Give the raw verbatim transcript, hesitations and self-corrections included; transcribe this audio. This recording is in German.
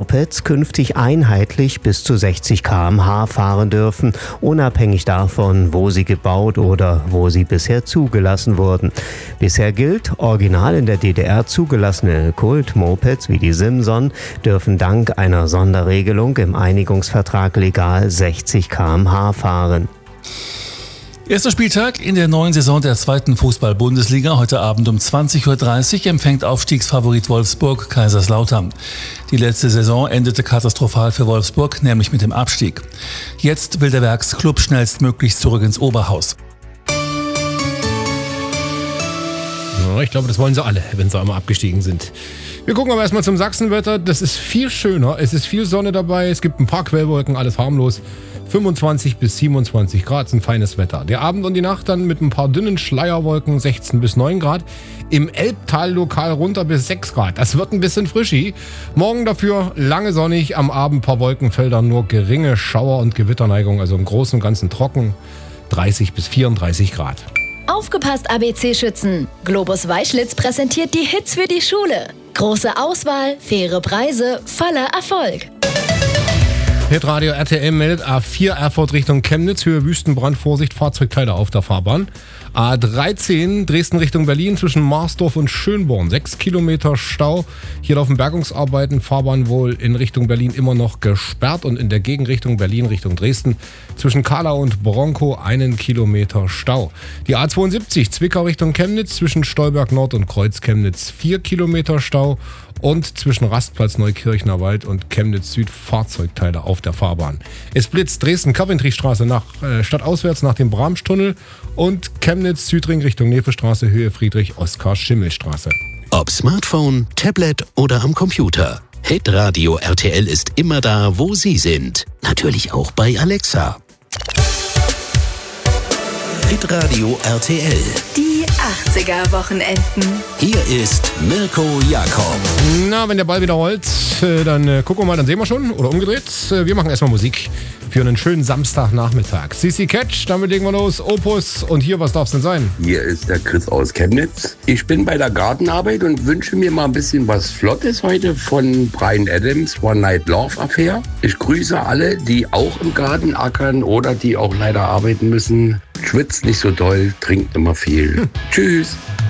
Mopeds künftig einheitlich bis zu sechzig Kilometer pro Stunde fahren dürfen, unabhängig davon, wo sie gebaut oder wo sie bisher zugelassen wurden. Bisher gilt, original in der D D R zugelassene Kult-Mopeds wie die Simson dürfen dank einer Sonderregelung im Einigungsvertrag legal sechzig Kilometer pro Stunde fahren. Erster Spieltag in der neuen Saison der zweiten Fußball-Bundesliga. Heute Abend um zwanzig Uhr dreißig empfängt Aufstiegsfavorit Wolfsburg Kaiserslautern. Die letzte Saison endete katastrophal für Wolfsburg, nämlich mit dem Abstieg. Jetzt will der Werksklub schnellstmöglich zurück ins Oberhaus. Ja, ich glaube, das wollen sie alle, wenn sie einmal abgestiegen sind. Wir gucken aber erstmal zum Sachsenwetter. Das ist viel schöner. Es ist viel Sonne dabei. Es gibt ein paar Quellwolken, alles harmlos. fünfundzwanzig bis siebenundzwanzig Grad ist ein feines Wetter. Der Abend und die Nacht dann mit ein paar dünnen Schleierwolken sechzehn bis neun Grad. Im Elbtal lokal runter bis sechs Grad. Das wird ein bisschen frischi. Morgen dafür lange sonnig, am Abend ein paar Wolkenfelder, nur geringe Schauer- und Gewitterneigung. Also im Großen und Ganzen trocken, dreißig bis vierunddreißig Grad. Aufgepasst, A B C-Schützen! Globus Weißschlitz präsentiert die Hits für die Schule. Große Auswahl, faire Preise, voller Erfolg. Hitradio R T L meldet A vier Erfurt Richtung Chemnitz, Höhe Wüstenbrand, Vorsicht, Fahrzeugteile auf der Fahrbahn. A dreizehn Dresden Richtung Berlin zwischen Marsdorf und Schönborn, sechs Kilometer Stau. Hier laufen Bergungsarbeiten, Fahrbahn wohl in Richtung Berlin immer noch gesperrt und in der Gegenrichtung Berlin Richtung Dresden zwischen Kahlau und Bronkow einen Kilometer Stau. Die A zweiundsiebzig Zwickau Richtung Chemnitz zwischen Stolberg Nord und Kreuz Chemnitz vier Kilometer Stau. Und zwischen Rastplatz Neukirchner Wald und Chemnitz Süd Fahrzeugteile auf der Fahrbahn. Es blitzt Dresden-Coventry-Straße nach äh, stadtauswärts nach dem Bramstunnel und Chemnitz Südring Richtung Nevestraße Höhe Friedrich-Oskar-Schimmel-Straße. Ob Smartphone, Tablet oder am Computer. Hitradio R T L ist immer da, wo Sie sind. Natürlich auch bei Alexa. Hitradio R T L. Die achtziger-Wochenenden. Hier ist Mirko Jakob. Na, wenn der Ball wieder rollt, dann äh, gucken wir mal, dann sehen wir schon. Oder umgedreht. Wir machen erstmal Musik für einen schönen Samstagnachmittag. C C Catch, damit legen wir los. Opus. Und hier, was darf's denn sein? Hier ist der Chris aus Chemnitz. Ich bin bei der Gartenarbeit und wünsche mir mal ein bisschen was Flottes heute von Bryan Adams, One Night Love Affair. Ich grüße alle, die auch im Garten ackern oder die auch leider arbeiten müssen. Schwitzt nicht so doll, trinkt immer viel. Hm. Tschüss.